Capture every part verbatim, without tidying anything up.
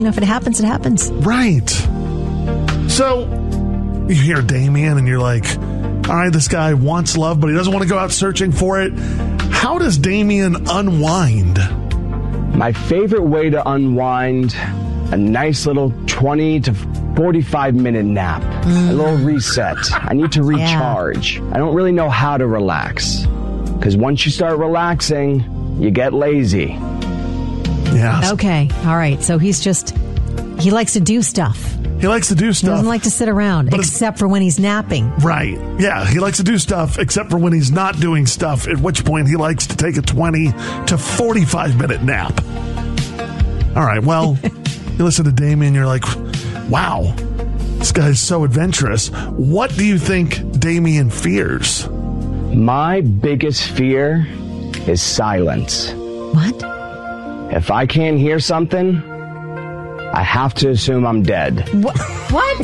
know, if it happens, it happens. Right. So you hear Damien and you're like, all right, this guy wants love, but he doesn't want to go out searching for it. How does Damien unwind? My favorite way to unwind, a nice little twenty to forty-five minute nap, mm. a little reset. I need to recharge. Yeah. I don't really know how to relax, because once you start relaxing, you get lazy. Yeah. Okay. All right. So he's just, he likes to do stuff. He likes to do stuff. He doesn't like to sit around, but except for when he's napping. Right. Yeah, he likes to do stuff except for when he's not doing stuff, at which point he likes to take a twenty to forty-five minute nap. All right, well, you listen to Damien, you're like, wow, this guy's so adventurous. What do you think Damien fears? My biggest fear is silence. What? If I can't hear something, I have to assume I'm dead. What? What?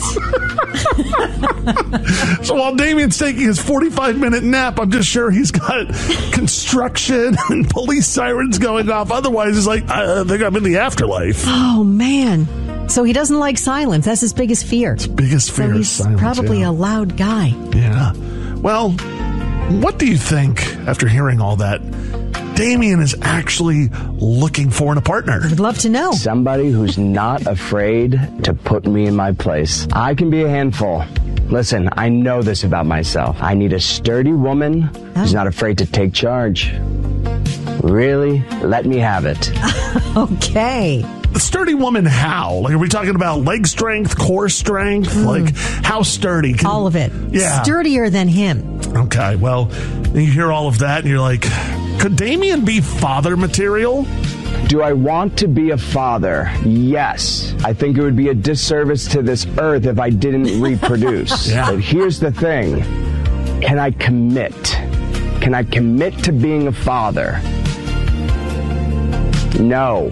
So while Damien's taking his forty-five minute nap, I'm just sure he's got construction and police sirens going off. Otherwise, he's like, I think I'm in the afterlife. Oh, man. So he doesn't like silence. That's his biggest fear. His biggest fear so is silence. He's probably yeah. a loud guy. Yeah. Well, what do you think after hearing all that? Damien is actually looking for a partner. I would love to know. Somebody who's not afraid to put me in my place. I can be a handful. Listen, I know this about myself. I need a sturdy woman oh. who's not afraid to take charge. Really? Let me have it. Okay. A sturdy woman how? Like, are we talking about leg strength, core strength? Mm. Like, how sturdy? Can, all of it. Yeah. Sturdier than him. Okay, well, you hear all of that and you're like, could Damien be father material? Do I want to be a father? Yes. I think it would be a disservice to this earth if I didn't reproduce. Yeah. But here's the thing. Can I commit? Can I commit to being a father? No.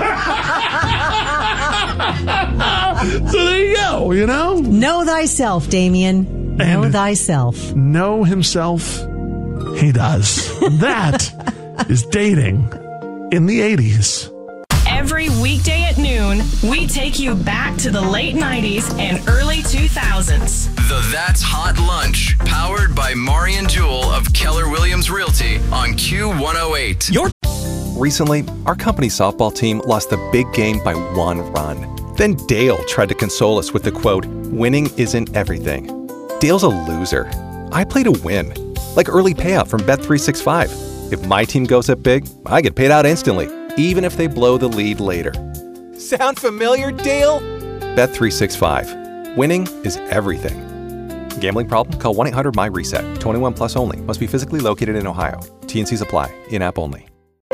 So there you go, you know? Know thyself, Damien. Know and thyself. Know himself. He does. That is dating in the eighties. Every weekday at noon, we take you back to the late nineties and early two thousands. The That's Hot Lunch, powered by Marian Jewell of Keller Williams Realty on Q one oh eight. Your Recently, our company's softball team lost the big game by one run. Then Dale tried to console us with the quote, "Winning isn't everything." Dale's a loser. I play to win. Like early payout from Bet three sixty-five. If my team goes up big, I get paid out instantly, even if they blow the lead later. Sound familiar, Dale? Bet three sixty-five. Winning is everything. Gambling problem? Call one eight hundred M Y reset. twenty-one plus only. Must be physically located in Ohio. T and C's apply. In-app only.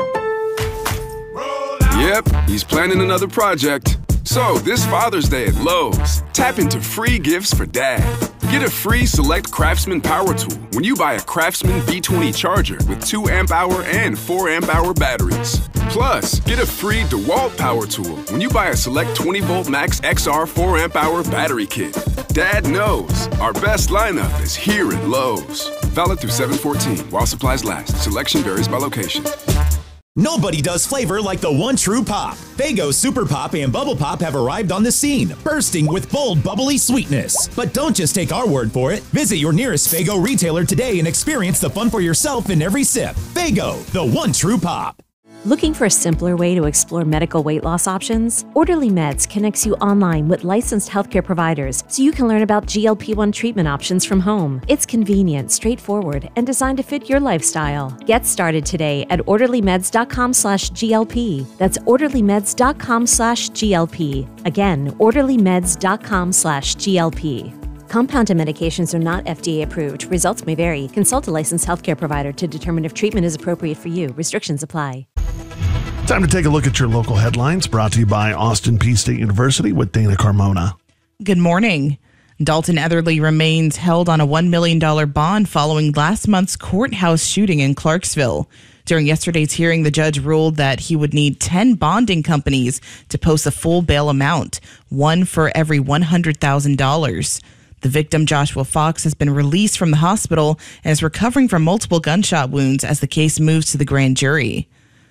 Yep, he's planning another project. So, this Father's Day at Lowe's, tap into free gifts for Dad. Get a free Select Craftsman power tool when you buy a Craftsman V twenty charger with two amp hour and four amp hour batteries. Plus, get a free DeWalt power tool when you buy a Select twenty volt Max X R four amp hour battery kit. Dad knows our best lineup is here at Lowe's. Valid through seven fourteen while supplies last. Selection varies by location. Nobody does flavor like the one true pop. Faygo Super Pop and Bubble Pop have arrived on the scene, bursting with bold, bubbly sweetness. But don't just take our word for it. Visit your nearest Faygo retailer today and experience the fun for yourself in every sip. Faygo, the one true pop. Looking for a simpler way to explore medical weight loss options? Orderly Meds connects you online with licensed healthcare providers so you can learn about G L P one treatment options from home. It's convenient, straightforward, and designed to fit your lifestyle. Get started today at orderlymeds.com slash GLP. That's orderlymeds.com slash GLP. Again, orderlymeds.com slash GLP. Compounded medications are not F D A approved. Results may vary. Consult a licensed healthcare provider to determine if treatment is appropriate for you. Restrictions apply. Time to take a look at your local headlines, brought to you by Austin Peay State University with Dana Carmona. Good morning. Dalton Etherly remains held on a one million dollars bond following last month's courthouse shooting in Clarksville. During yesterday's hearing, the judge ruled that he would need ten bonding companies to post a full bail amount, one for every one hundred thousand dollars. The victim, Joshua Fox, has been released from the hospital and is recovering from multiple gunshot wounds as the case moves to the grand jury.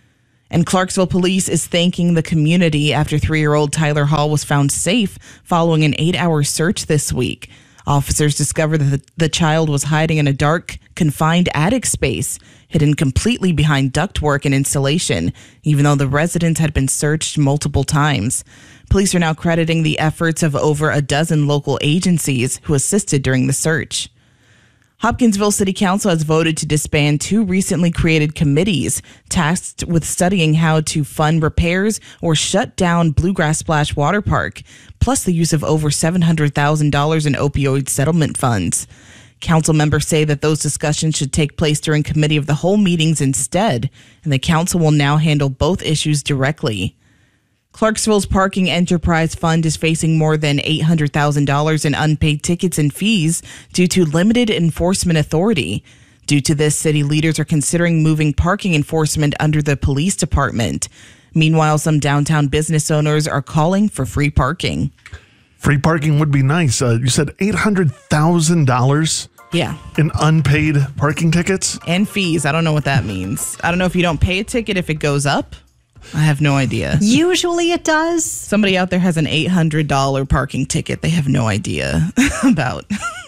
And Clarksville police is thanking the community after three-year-old Tyler Hall was found safe following an eight-hour search this week. Officers discovered that the, the child was hiding in a dark, confined attic space, hidden completely behind ductwork and insulation, even though the residence had been searched multiple times. Police are now crediting the efforts of over a dozen local agencies who assisted during the search. Hopkinsville City Council has voted to disband two recently created committees tasked with studying how to fund repairs or shut down Bluegrass Splash Water Park, plus the use of over seven hundred thousand dollars in opioid settlement funds. Council members say that those discussions should take place during committee of the whole meetings instead, and the council will now handle both issues directly. Clarksville's Parking Enterprise Fund is facing more than eight hundred thousand dollars in unpaid tickets and fees due to limited enforcement authority. Due to this, city leaders are considering moving parking enforcement under the police department. Meanwhile, some downtown business owners are calling for free parking. Free parking would be nice. Uh, you said eight hundred thousand dollars Yeah. in unpaid parking tickets? And fees. I don't know what that means. I don't know if you don't pay a ticket if it goes up. I have no idea. Usually it does. Somebody out there has an eight hundred dollars parking ticket they have no idea about.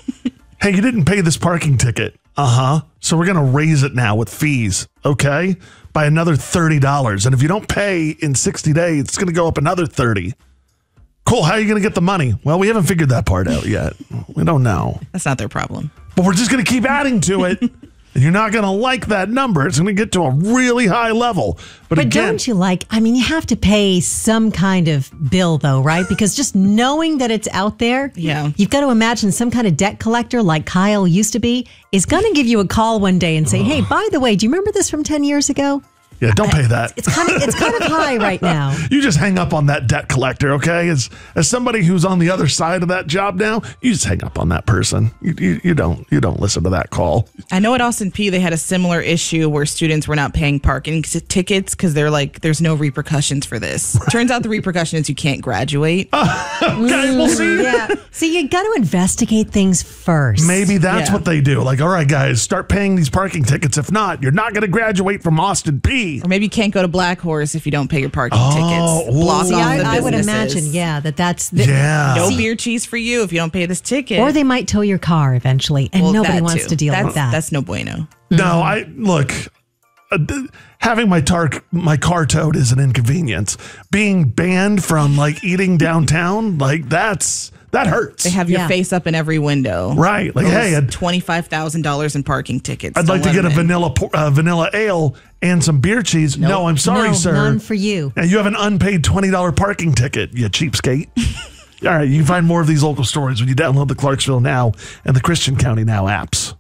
Hey, you didn't pay this parking ticket. Uh-huh. So we're going to raise it now with fees, okay? By another thirty dollars. And if you don't pay in sixty days, it's going to go up another thirty dollars. Cool. How are you going to get the money? Well, we haven't figured that part out yet. We don't know. That's not their problem. But we're just going to keep adding to it. And you're not going to like that number. It's going to get to a really high level. But, But again, don't you like, I mean, you have to pay some kind of bill, though, right? Because just knowing that it's out there, Yeah. you've got to imagine some kind of debt collector like Kyle used to be is going to give you a call one day and say, hey, by the way, do you remember this from ten years ago? yeah, don't pay that. It's kind of it's kind of high right now. You just hang up on that debt collector, okay? As as somebody who's on the other side of that job now, you just hang up on that person. You, you, you don't you don't listen to that call. I know at Austin P they had a similar issue where students were not paying parking t- tickets because they're like, there's no repercussions for this. Turns out the repercussion is you can't graduate. Okay, we'll see. Yeah. See, you got to investigate things first. Maybe that's Yeah. what they do. Like, all right, guys, start paying these parking tickets. If not, you're not going to graduate from Austin P. Or maybe you can't go to Black Horse if you don't pay your parking Oh, tickets. ooh. Block See, off I, the I would businesses. imagine, yeah, that that's the, Yeah. No See, beer cheese for you if you don't pay this ticket. or they might tow your car eventually, and Well, nobody that wants too. to deal that's, with that. That's no bueno. No, I look. Uh, th- having my tar- my car towed is an inconvenience. Being banned from like eating downtown, like that's that hurts. They have your Yeah. face up in every window. Right. Like, Those hey, I'd, twenty-five thousand dollars in parking tickets. I'd Don't like to let get a them in. vanilla por- uh, vanilla ale and some beer cheese. No, I'm sorry, no, sir. none for you. Yeah, you have an unpaid twenty dollars parking ticket, you cheapskate. All right, you can find more of these local stories when you download the Clarksville Now and the Christian County Now apps.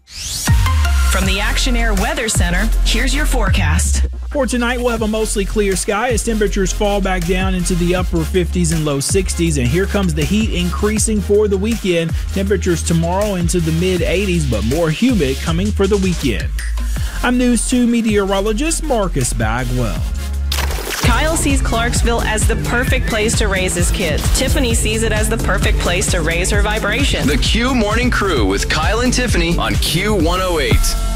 From the Action Air Weather Center, here's your forecast. For tonight, we'll have a mostly clear sky as temperatures fall back down into the upper fifties and low sixties. And here comes the heat increasing for the weekend. Temperatures tomorrow into the mid eighties, but more humid coming for the weekend. I'm News two meteorologist Marcus Bagwell. Kyle sees Clarksville as the perfect place to raise his kids. Tiffany sees it as the perfect place to raise her vibration. The Q Morning Crew with Kyle and Tiffany on Q one oh eight.